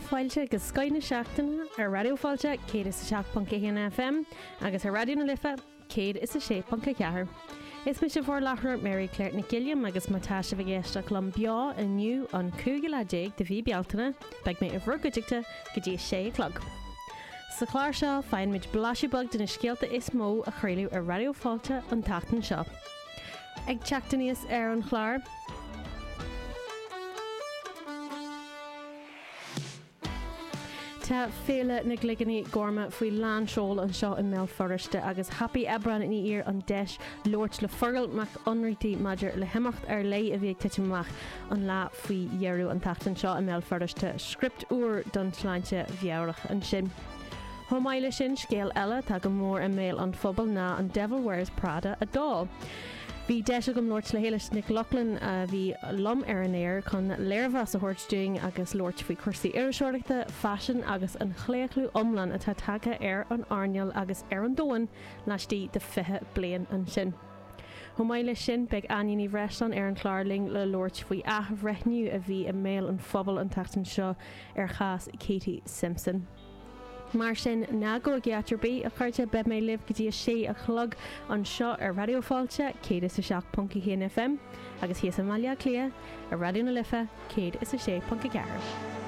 fáilte agus Skyna seachtainna ar radioáilte 107.1 FM agus ar radioúna lifa 106.4. Is mis sé bhór lethir Mary Claire na Gilliam agus mátá se bhgéiste chum beá aniu an 2 de bhí bealtainna beag mé a bhrugadíte go dtí 6:00. Sa chláir seo fáin muid blaisibug den na scéalta is mó a chréiliú ar radioáilte an tatan seo. Ag teachtaníos ar an chláir. Tá féle na gliganí gorma faoi lánseol an seo in Melforiste agus happy ebran in ír an deis Lord le Fergal mac onrítí maidir le himimecht ar lei a bhí tiitiach an lá faoi dhearú an tatan seo in Melforiste script úr don sláinte bhearach an sin. Thomáile sin scéal eile tá go mór an méil an phobal ná an Devil Wears Prada a dá. Bhí deise gom Lord le héiles Nick Loughlin a bhí lom ar an éir chun léirhas a thuirtúing agus Lord faoi cuasaí iiriseoireachta, fashion agus an chléachlú omlan atá tagtha ar an airneal agus ar an dóin leistí de 20 bliain an sin. Thomáile sin beag aíoní bhreislan ar an chláirling le Lord faoi athbhreithniú a bhí a méil an phobal an tatan seo ar chas Katie Simpson. Mar sin ná go geatrirbí a chuirte be mé libh go dtí sé a chlog an seo ar radioáilte 106.1 FM agus hí Amália Clia ar radioúna lifa 106.4.